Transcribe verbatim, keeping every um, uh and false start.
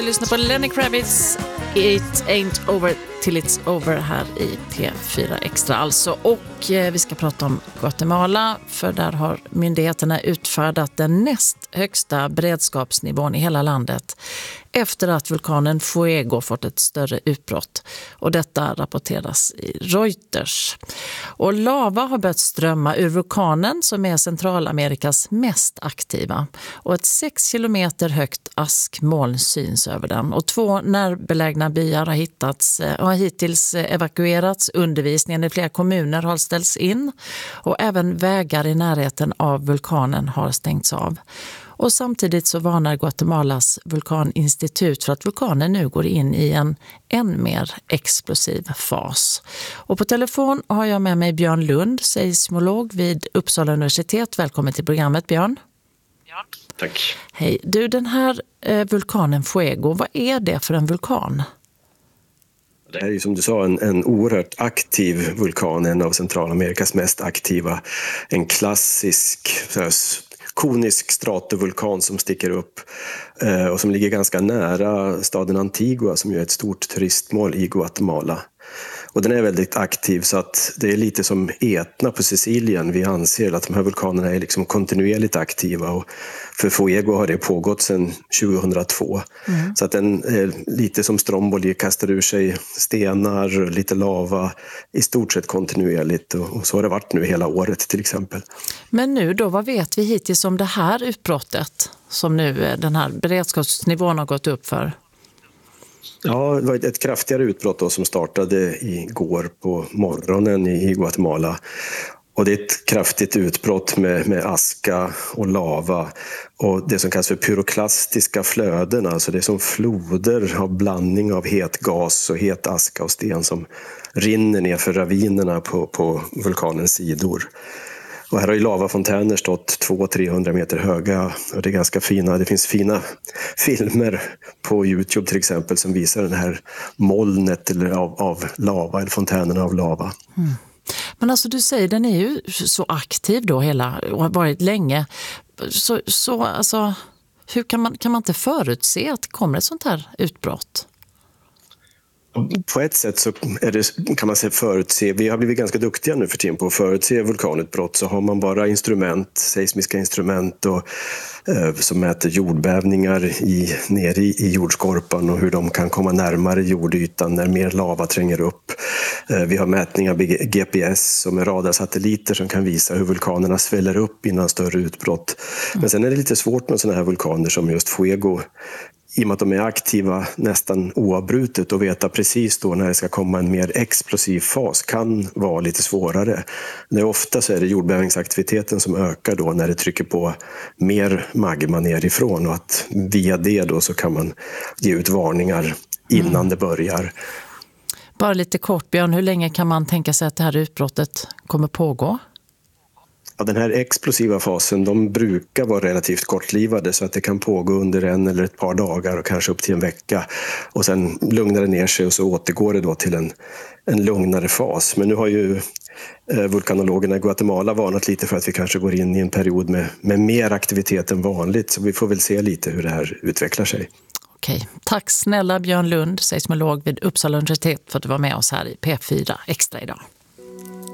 Du lyssnar på Lenny Kravitz, It Ain't Over Till It's Over här i P fyra Extra alltså. Och eh, vi ska prata om Guatemala, för där har myndigheterna utfärdat den näst högsta beredskapsnivån i hela landet efter att vulkanen Fuego fått ett större utbrott. Och detta rapporteras i Reuters. Och lava har börjat strömma ur vulkanen som är Centralamerikas mest aktiva. Och ett sex kilometer högt askmoln syns över den. Och två närbelägna byar har hittats och har hittills evakuerats. Undervisningen i flera kommuner har ställts in. Och även vägar i närheten av vulkanen har stängts av. Och samtidigt så varnar Guatemalas vulkaninstitut för att vulkanen nu går in i en än mer explosiv fas. Och på telefon har jag med mig Björn Lund, seismolog vid Uppsala universitet. Välkommen till programmet, Björn. Ja. Tack. Hej. Du, den här eh, vulkanen Fuego, vad är det för en vulkan? Det är ju som du sa en, en oerhört aktiv vulkan, en av Centralamerikas mest aktiva. En klassisk konisk stratovulkan som sticker upp eh, och som ligger ganska nära staden Antigua som ju är ett stort turistmål i Guatemala. Och den är väldigt aktiv, så att det är lite som Etna på Sicilien. Vi anser att de här vulkanerna är liksom kontinuerligt aktiva, och för Fuego har det pågått sedan tjugohundratvå. Mm. Så att den är lite som Stromboli, kastar ur sig stenar, lite lava i stort sett kontinuerligt, och så har det varit nu hela året till exempel. Men nu då, vad vet vi hittills om det här utbrottet som nu den här beredskapsnivån har gått upp för? Ja, det var ett kraftigare utbrott då som startade igår på morgonen i Guatemala. Och det är ett kraftigt utbrott med, med aska och lava och det som kallas för pyroklastiska flöden, alltså det är som floder av blandning av het gas och het aska och sten som rinner ner för ravinerna på, på vulkanens sidor. Och här har ju lavafontäner stått två till trehundra meter höga, och det är ganska fina. Det finns fina filmer på YouTube till exempel som visar det här molnet eller av, av lava, eller fontänerna av lava. Mm. Men alltså du säger, den är ju så aktiv då hela och har varit länge. Så, så alltså, hur kan man, kan man inte förutse att det kommer ett sånt här utbrott? På ett sätt så är det, kan man säga, förutse. Vi har blivit ganska duktiga nu för tiden på att förutse vulkanutbrott. Så har man bara instrument, seismiska instrument och, eh, som mäter jordbävningar i, nere i, i jordskorpan och hur de kan komma närmare jordytan när mer lava tränger upp. Eh, vi har mätningar med G P S som är radarsatelliter som kan visa hur vulkanerna sväller upp innan större utbrott. Men sen är det lite svårt med sådana här vulkaner som just Fuego, i och med att de är aktiva nästan oavbrutet, och veta precis då när det ska komma en mer explosiv fas kan vara lite svårare. Det är ofta så är det jordbävningsaktiviteten som ökar då när det trycker på mer magma nerifrån, och att via det då så kan man ge ut varningar innan mm. det börjar. Bara lite kort, Björn, hur länge kan man tänka sig att det här utbrottet kommer pågå? Ja, den här explosiva fasen, de brukar vara relativt kortlivade, så att det kan pågå under en eller ett par dagar och kanske upp till en vecka. Och sen lugnar det ner sig och så återgår det då till en, en lugnare fas. Men nu har ju eh, vulkanologerna i Guatemala varnat lite för att vi kanske går in i en period med, med mer aktivitet än vanligt. Så vi får väl se lite hur det här utvecklar sig. Okej, tack snälla Björn Lund, seismolog vid Uppsala universitet, för att du var med oss här i P fyra Extra idag.